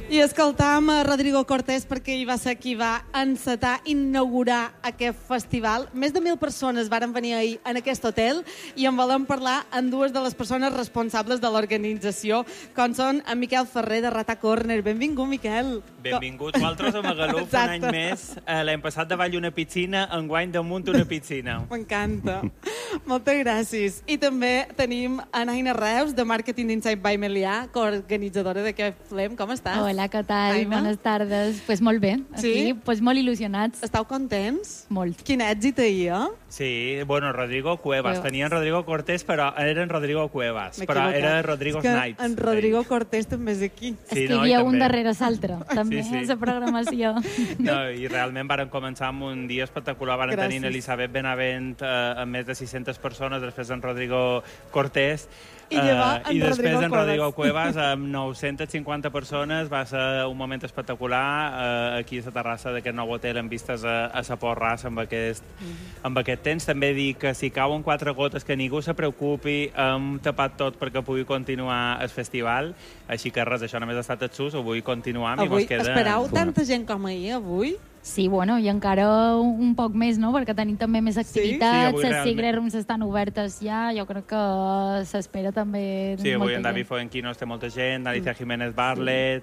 I escoltam a Rodrigo Cortés perquè ell va ser qui va encetar, inaugurar aquest festival. Més de 1.000 persones varen venir ahir en aquest hotel i en volem parlar amb dues de les persones responsables de l'organització, com són en Miquel Ferrer de Rata Corner. Benvingut, Miquel. Benvinguts vosaltres a Magaluf un any més. L'hem passat davall una piscina, enguany damunt una piscina. M'encanta. Moltes gràcies. I també tenim a Naina Reus, de Marketing Insight by Melià, coorganitzadora d'aquest FLEM. Com estàs? Hola, què tal? Aina? Bones tardes. Pues molt bé. Aquí, Sí? pues molt il·lusionats. Estàu contents? Molt. Quin èxit ahir, eh? Sí, bueno, Rodrigo Cuevas. Cuevas. Tenien Rodrigo Cortés, però eren Rodrigo Cuevas. M'he Però equivocat. era Rodrigo És que Snipes. en Rodrigo Cortés també és aquí. És que hi havia un darrere l'altre, també, Sí, sí. la programació. No, i realment varen començar amb un dia espectacular. Varen Gràcies. tenir Elisabet Benavent amb més de 600 persones, després en Rodrigo Cortés, I llavors en i després Rodrigo en Rodrigo Cuevas. Cuevas amb 950 persones. Va ser un moment espectacular aquí a la terrassa d'aquest nou hotel amb vistes a la Porràs amb aquest temps. També dic que si cauen 4 gotes que ningú se preocupi, hem tapat tot perquè pugui continuar el festival. Així que res, això només ha estat el sus, ho vull continuar. Avui esperau tanta gent com ahir, avui? Sí, bueno, i encara un poc més, no?, perquè tenim també més Sí, activitats, avui les realment. Secret Rooms estan obertes ja, jo crec que s'espera també Sí, avui molta en David gent. Fuenquinos té molta gent, Alicia Jiménez Barlet,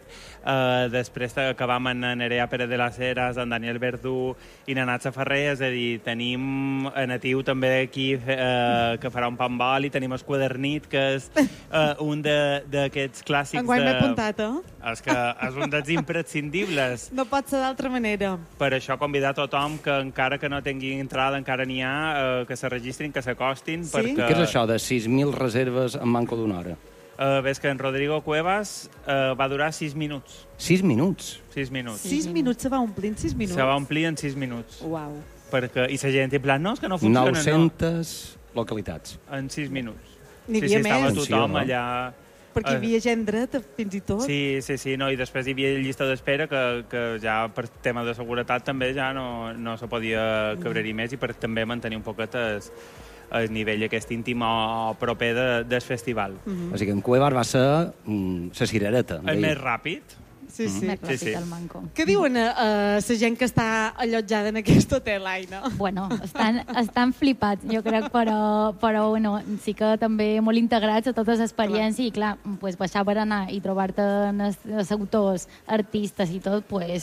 després acabam amb en Nerea Pérez de las Heras, en Daniel Verdú i en Natxa Ferrer, és a dir, tenim a Natiu també aquí que farà un pambol i tenim el Quadernit, que és un d'aquests clàssics Enguany m'he apuntat, eh? És que és un dels imprescindibles. No pot ser d'altra manera. Per això convidar tothom que encara que no tingui entrada, encara n'hi ha, que se registrin, que s'acostin. Sí? Perquè... Què és això de 6.000 reserves en manco d'una hora? Ves que en Rodrigo Cuevas va durar 6 minuts. 6 minuts? 6 minuts. 6 minuts se va omplir en 6 minuts? Se va omplir en 6 minuts. Uau. Perquè, I la gent, en plan, no, és que no funciona, 900 localitats. no. En 6 minuts. N'hi Sí, havia estava més, Atenció, tothom no? allà... perquè hi havia gent dreta, fins i tot. Sí, no, i després hi havia llista d'espera que ja per tema de seguretat també ja no se podia cabrer-hi més i per també mantenir un poquet el nivell aquest íntim o proper del festival. O sigui que en Cuevas va ser la cirereta. El més ràpid. Sí, sí. Més ràpid sí. el manco. Què diuen la gent que està allotjada en aquest hotel, Aina? Bueno, estan flipats, jo crec, però bueno, sí que també molt integrats a tota l'experiència i clar, pues, baixar per anar i trobar-te els autors, artistes i tot, pues,